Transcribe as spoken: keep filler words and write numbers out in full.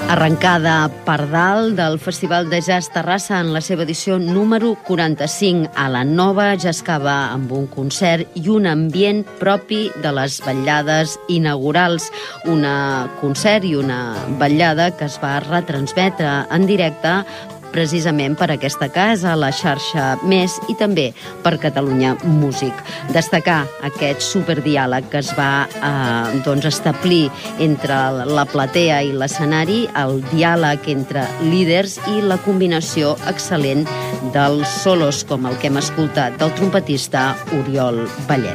Arrencada per dalt del Festival de Jazz Terrassa en la seva edició número quaranta-cinc. A la Nova Jazzcava amb un concert i un ambient propi de les vetllades inaugurals. Un concert i una vetllada que es va retransmetre en directe precisament per aquesta casa, la xarxa Més i també per Catalunya Músic. Destacar aquest superdiàleg que es va eh, doncs establir entre la platea i l'escenari, el diàleg entre líders i la combinació excel·lent dels solos, com el que hem escoltat del trompetista Oriol Vallet.